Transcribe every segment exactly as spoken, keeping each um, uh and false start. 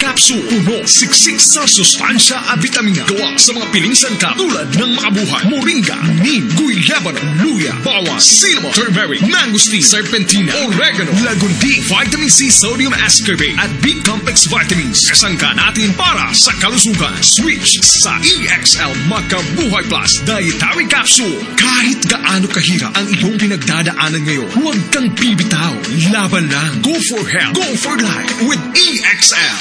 Capsule. Puno, siksik sa sustansya at vitamina. Gawa sa mga piling sangkap tulad ng makabuhay, moringa, neem, guyabano, luya, bawang, cinnamon, turmeric, mangosteen, serpentina, oregano, lagundi, vitamin C, sodium ascorbate at B-complex vitamins. Kasangka natin para sa kalusugan. Switch sa E X L Makabuhay Plus Dietary Capsule. Kahit gaano kahirap ang iyong pinagdadaanan ngayon, huwag kang bibitaw. Laban lang. Go for health. Go for life with E X L.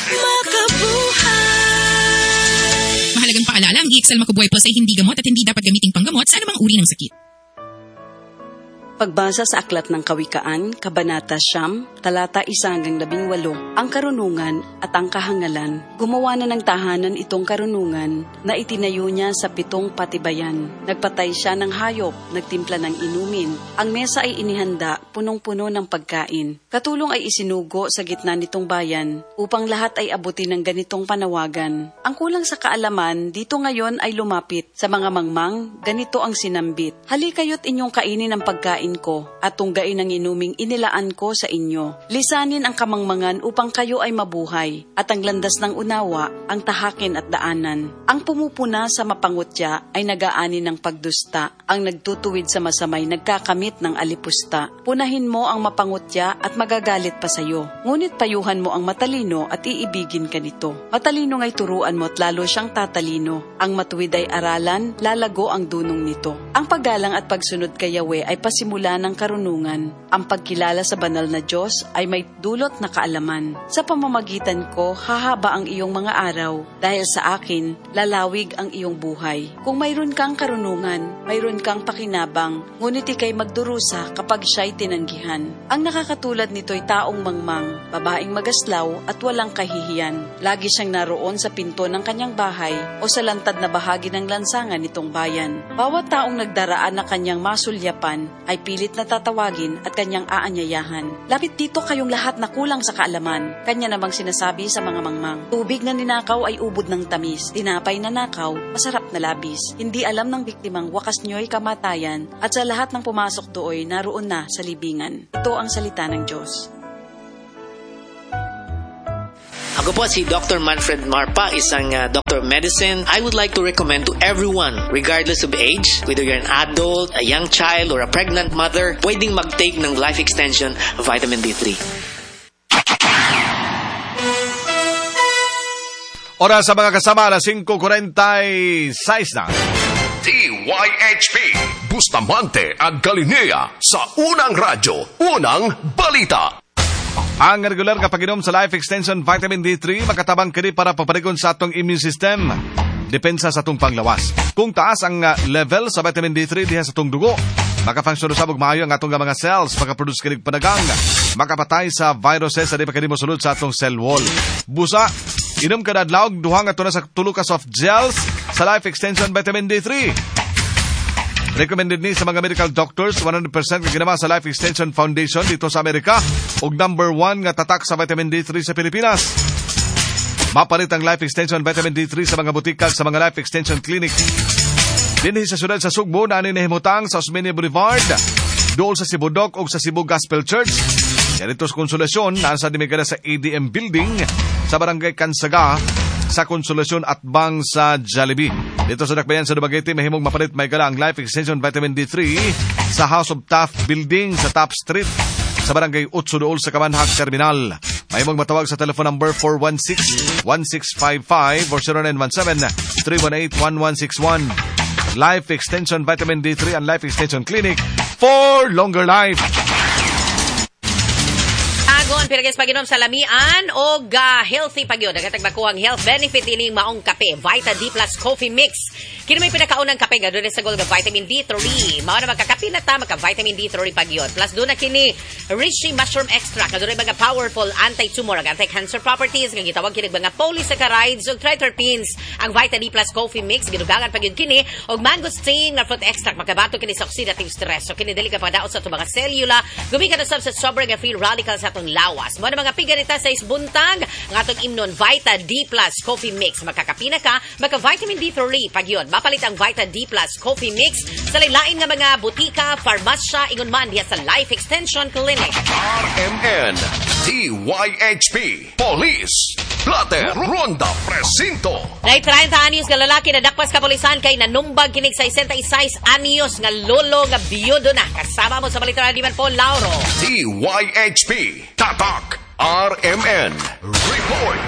Makabuhay! Mahalagang paalala, ang E X L Makabuhay Plus ay hindi gamot at hindi dapat gamiting panggamot sa anumang uri ng sakit. Pagbasa sa Aklat ng Kawikaan, Kabanata Siyam, talata isa hanggang labing walo, ang karunungan at ang kahangalan. Gumawa na ng tahanan itong karunungan na itinayo niya sa pitong patibayan. Nagpatay siya ng hayop, nagtimpla ng inumin. Ang mesa ay inihanda, punong-puno ng pagkain. Katulong ay isinugo sa gitna nitong bayan upang lahat ay abutin ng ganitong panawagan. Ang kulang sa kaalaman, dito ngayon ay lumapit. Sa mga mangmang, ganito ang sinambit. Halikayo't inyong kainin ang pagkain ko at tunggain ang inuming inilaan ko sa inyo. Lisanin ang kamangmangan upang kayo ay mabuhay at ang landas ng unawa ang tahakin at daanan. Ang pumupuna sa mapangutya ay nagaani ng pagdusta. Ang nagtutuwid sa masamay nagkakamit ng alipusta. Punahin mo ang mapangutya at magagalit pa sa iyo. Ngunit payuhan mo ang matalino at iibigin ka nito. Matalino nga'y turuan mo at lalo siyang tatalino. Ang matuwid ay aralan, lalago ang dunong nito. Ang paggalang at pagsunod kay Yahweh ay pasimula ng karunungan. Ang pagkilala sa banal na Diyos ay may dulot na kaalaman. Sa pamamagitan ko, hahaba ang iyong mga araw. Dahil sa akin, lalawig ang iyong buhay. Kung mayroon kang karunungan, mayroon kang pakinabang, ngunit ikay magdurusa kapag siya'y tinanggihan. Ang nakakatulad nito'y taong mangmang, babaeng magaslaw at walang kahihiyan. Lagi siyang naroon sa pinto ng kanyang bahay o sa lantad na bahagi ng lansangan nitong bayan. Bawat taong nagdaraan na kanyang masulyapan ay pilit na tatawagin at kanyang aanyayahan. Lapit dito kayong lahat na kulang sa kaalaman. Kanya namang sinasabi sa mga mangmang, tubig na ninakaw ay ubod ng tamis, tinapay na nakaw, masarap na labis. Hindi alam ng biktimang wakas niyo'y kamatayan at sa lahat ng pumasok dooy naroon na sa libingan. Ito ang salita ng Diyos. Ako po si Doctor Manfred Marpa, isang uh, Doctor of Medicine. I would like to recommend to everyone, regardless of age, whether you're an adult, a young child, or a pregnant mother, pwedeng mag-take ng Life Extension Vitamin D three. Oras sa mga kasama, alas singko forty-six na. D Y H P Bustamante at Galilea sa Unang Radyo, Unang Balita. Ang regular kapaginom sa Life Extension Vitamin D three makatabang kini para paparigon sa atong immune system. Depensa sa atong panglawas. Kung taas ang uh, level sa vitamin D three diha sa atong dugo, makafunction usab og maayo ang atong mga cells, makaproduce kini panagang, makapatay sa viruses sa di pa kini mosulod sa atong cell wall. Busa, inom kada adlaw duha nga tuna sa tulo ka soft gels sa Life Extension Vitamin D three. Recommended ni sa mga medical doctors, one hundred percent nga ginawa sa Life Extension Foundation dito sa Amerika ug number one nga tatak sa vitamin D three sa Pilipinas. Mapalit ang Life Extension Vitamin D three sa mga butika sa mga Life Extension Clinic. Dinhi sa syudad sa Sugbo na nahimutang sa Osmeña Boulevard, dool sa Sibudok ug sa Cebu Gospel Church. Dito sa Konsolasyon, nasa dimigara sa A D M Building sa Barangay Kansaga sa Konsolasyon at Bang sa Jollibee. Dito sa Dakbayan sa Dumaguete, mahimong mapalit may gala ang Life Extension Vitamin D three sa House of Taft Building sa Top Street sa Barangay Utso dool sa Kamanhag Terminal. Mahimong matawag sa telephone number four one six, one six five five or zero nine one seven, three one eight, one one six one. Life Extension Vitamin D three and Life Extension Clinic for longer life. Agon, piragis paginom sa lamian o uh, healthy pagyod. Nagatagbakuhang health benefit ining maong kape. Vita D Plus Coffee Mix. Kini may pinakaunang kape nga doon sa gold vitamin D three. Mao na magkakape na ta, magka-vitamin D three pagyod. Plus doon na kini Reishi Mushroom Extract. Nga doon mga powerful anti-tumor, anti-cancer properties. Nga gitawag kini mga polysaccharides o triterpenes. Ang Vita D Plus Coffee Mix, ginugangan pagyod kini og mangosteen nga fruit extract. Makabato kini sa oxidative stress. So kini dili ka padaot sa itong mga selula. Gumikan na sa sobrang free radicals sa itong lawas. Mo na mga piganita sa isbuntag ng atong imnon Vita D Plus Coffee Mix. Magkakapina ka, magka-vitamin D three pagyod. Mapalit ang Vita D Plus Coffee Mix sa lain nga mga butika, farmasya, ingon man diya sa Life Extension Clinic. R M N D Y H P Police Plate Roger Ronda Presinto. Nay thirty anyos nga lalaki na dakpas kapulisan kay nanumbag kinig sa sixty-six anyos nga lolo nga biyudo na. Kasama mo sa balita ni Paul Lauro. D Y H P Tatak R M N Report.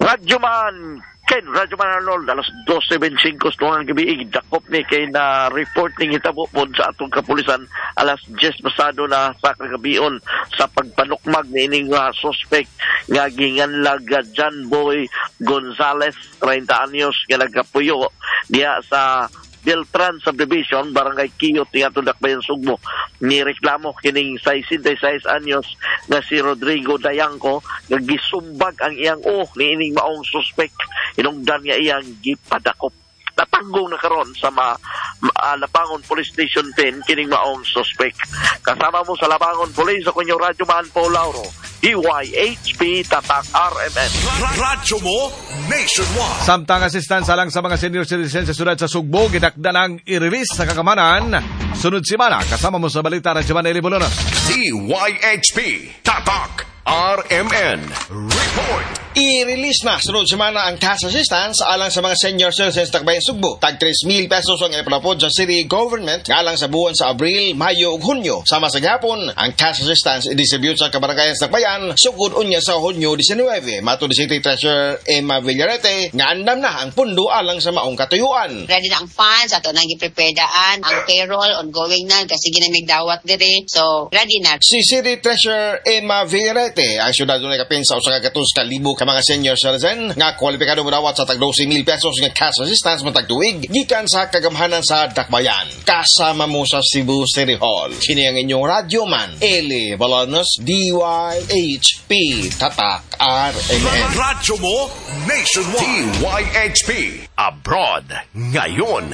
Radyoman Ken, Radyoman Arnold, alas twelve twenty-five ng gabi, dakop ni kay na report ning hitabo pod sa atong kapulisan alas ten pasado na sa kagabion sa pagpanukmag ni ining uh, suspect nga ginganlag John Boy Gonzales, thirty anyos, nga nagkapuyo diya sa Beltran Subdivision, Barangay Kiyot, tingatong Dakbayan, Sugbo. Ni reklamo kining sixty-six anyos nga si Rodrigo Dayanco nga gisumbag ang iyang o ni ining maong suspect. Inungdan nga iyang gipadakop. Natanggong na karon sa ma, ma, uh, Lapangon Police Station ten kining maong suspect. Kasama mo sa Lapangon Police sa kunyong Radyo Man Paul Lauro, D Y H P Tatak R M N. Radyo mo nationwide. Samtang assistance alang sa mga senior citizens sa syudad sa Sugbo, gidakda ng i-release sa kakamanan. Sunod simana, kasama mo sa balita Radyo Man Eli Bolonos. D Y H P Tatak R M N Report. I-release na sunod semana ang cash assistance alang sa mga senior citizens sa Dakbayan, Sugbo. Tag three thousand pesos ang ipalapod sa city government alang sa buwan sa Abril, Mayo ug Hunyo. Sama sa gihapon, ang cash assistance i-distribute sa kabarangay sa Dakbayan sugod unya sa Hunyo nineteen. Mato ni City Treasurer Emma Villarete nga andam na ang pundo alang sa maong katuyuan. Ready na ang funds, ato nang i-prepare daan, ang payroll ongoing na kasi ginamig dawat dire. So, ready na. Si City Treasurer Emma Villarete ang syudad dunay kapin sa usa ka katus ka libo ka mga senior citizen nga kwalipikado mo dawat sa tag twelve thousand pesos nga cash assistance matag tuig gikan sa kagamhanan sa Dakbayan. Kasama mo sa Cebu City Hall. Kini ang inyong radyo man, Eli Bolonos, D Y H P Tatak R M N. Radyo mo nationwide. D Y H P Abroad ngayon.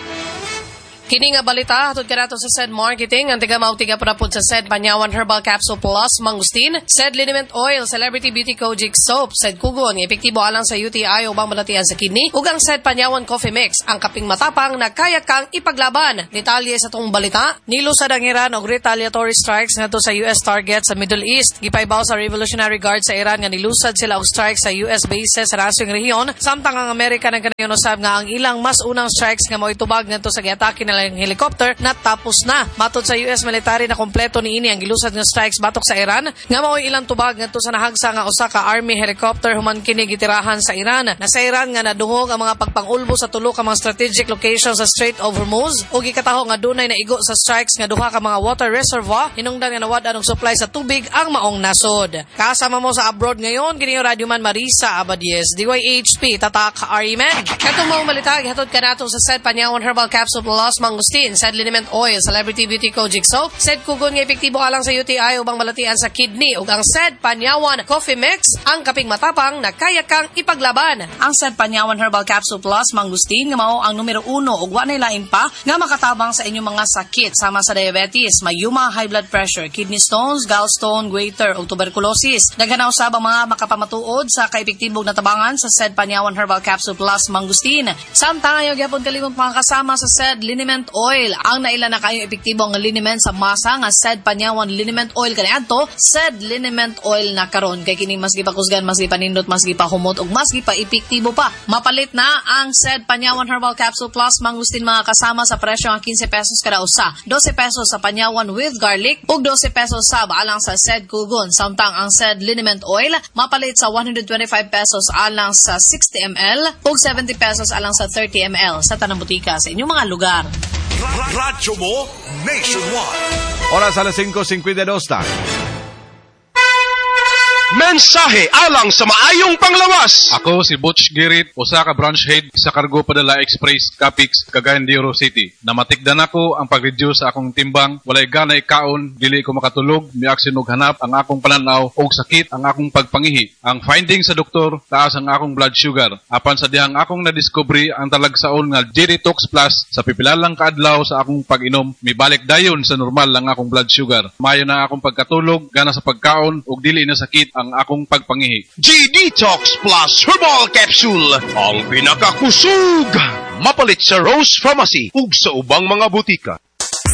Kini nga balita hatod kanato sa S E D Marketing ang tiga mautiga prapod sa S E D Panyawan Herbal Capsule Plus Mangustin, S E D Liniment Oil, Celebrity Beauty Kojic Soap, S E D Kugon, epektibo alang sa U T I o bang malatian sa kidney, ug ang S E D Panyawan Coffee Mix, ang kaping matapang na kaya kang ipaglaban. Detalye sa tong balita, nilusad ang Iran og retaliatory strikes ngadto sa U S target sa Middle East. Gipaybaw sa Revolutionary Guard sa Iran nga nilusad sila og strikes sa U S bases sa nasong rehiyon, samtang ang Amerika nagkanayon usab nga ang ilang mas unang strikes nga mao itubag ngadto sa giatake nila ang helicopter na tapos na. Matod sa U S military na kompleto niini ang gilusad nga strikes batok sa Iran nga mao ilang tubag ngadto sa nahagsa nga usa ka army helicopter human kini gitirahan sa Iran. Nasa Iran nga nadungog ang mga pagpangulbo sa tulo ka mga strategic locations sa Strait of Hormuz ug gikataho nga dunay naigo sa strikes nga duha ka mga water reservoir hinungdan nga nawad-an og supply sa tubig ang maong nasod. Kasama mo sa abroad ngayon kini Radio Man Marisa Abadies, D Y H P Tatak R M N. Katong maong balita gihatod kanato sa S E D Panyawan Herbal Capsule Plus Mangustin, S E D Liniment Oil, Celebrity Beauty Kojic Soap, S E D Kugon nga epektibo alang sa U T I ubang malatian sa kidney ug ang S E D Panyawan Coffee Mix, ang kaping matapang na kaya kang ipaglaban. Ang S E D Panyawan Herbal Capsule Plus Mangustin nga mao ang numero uno ug wa nay lain pa nga makatabang sa inyong mga sakit sama sa diabetes, mayuma, high blood pressure, kidney stones, gallstone, goiter ug tuberculosis. Daghanaw usab ang mga makapamatuod sa kaepektibong natabangan sa S E D Panyawan Herbal Capsule Plus Mangustin. Samtang ayo gyapon kalimot mga kasama sa S E D Liniment Oil. Ang naila na kayo epektibo ang liniment sa masa nga S E D Panyawan Liniment Oil kaniadto, S E D Liniment Oil na karon kay kini mas gipakusgan, mas gipanindot, mas gipahumot ug mas gipa-epektibo pa. Mapalit na ang S E D Panyawan Herbal Capsule Plus Mangustin mga kasama sa presyo nga fifteen pesos kada usa, twelve pesos sa Panyawan with garlic ug twelve pesos sab alang sa S E D Kugon. Samtang ang S E D Liniment Oil mapalit sa one hundred twenty-five pesos alang sa sixty milliliters ug seventy pesos alang sa thirty milliliters sa tanang butika sa inyong mga lugar. Radyo mo nationwide. Oras alas five fifty-two na. Mensahe alang sa maayong panglawas. Ako si Butch Girit, usa ka branch head sa Cargo Padala Express Capix, Cagayan de Oro City. Namatikdan ako ang pag-reduce sa akong timbang, walay ganay kaon, dili ko makatulog, miaksin og hanap ang akong pananaw og sakit ang akong pagpangihi. Ang finding sa doktor, taas ang akong blood sugar. Apan sa dihang akong nadiscovery ang talagsaon nga G-Detox Plus sa pipilalang kaadlaw sa akong pag-inom, mibalik dayon sa normal ang akong blood sugar. Mayo na akong pagkatulog, gana sa pagkaon ug dili na sakit ang akong pagpangihi. G-Detox Plus Herbal Capsule, ang pinakakusog, mapalit sa Rose Pharmacy ug sa ubang mga butika.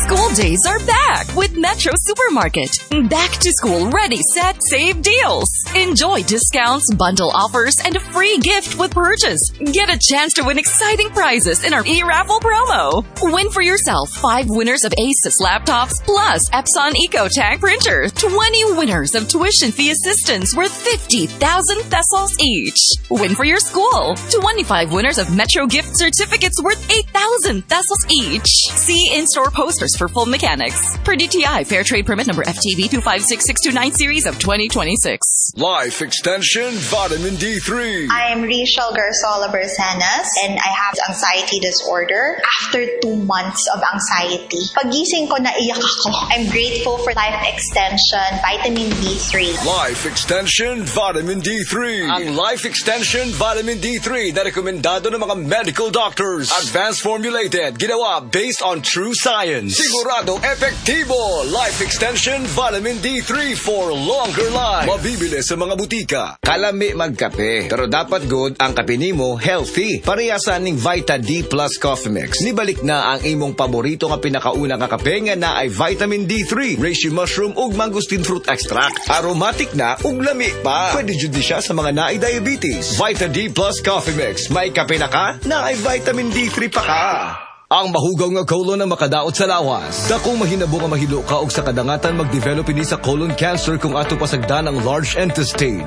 School days are back with Metro Supermarket. Back to school ready, set, save deals. Enjoy discounts, bundle offers, and a free gift with purchase. Get a chance to win exciting prizes in our e-raffle promo. Win for yourself five winners of Asus laptops plus Epson EcoTank printer. twenty winners of tuition fee assistance worth fifty thousand pesos each. Win for your school. twenty-five winners of Metro gift certificates worth eight thousand pesos each. See in-store posters for full mechanics. Per D T I Fair Trade Permit number F T V two five six six two nine series of twenty twenty-six. Life Extension Vitamin D three. I am Rachel Garzola Bersanas and I have anxiety disorder. After two months of anxiety, pagising ko naiyak ako. I'm grateful for Life Extension Vitamin D three. Life Extension Vitamin D three. Ang Life Extension Vitamin D three na rekomendado ng mga medical doctors. Advanced formulated, ginawa based on true science. Siguradong epektibo. Life Extension Vitamin D three for longer life. Mabibili sa mga butika. Kalami magkape, pero dapat good ang kape nimo healthy. Parehasan ning Vita D Plus Coffee Mix. Nibalik na ang imong paborito nga pinakauna nga kape nga na ay Vitamin D three, reishi mushroom ug mangosteen fruit extract. Aromatic na ug lami pa. Pwede jud siya sa mga naay diabetes. Vita D Plus Coffee Mix. May kape na ka, na ay Vitamin D three pa ka. Ang mahugaw nga colon na makadaot sa lawas. Dakong mahinabo nga mahilo ka og sa kadangatan mag-develop ini sa colon cancer kung ato pasagdan ang large intestine.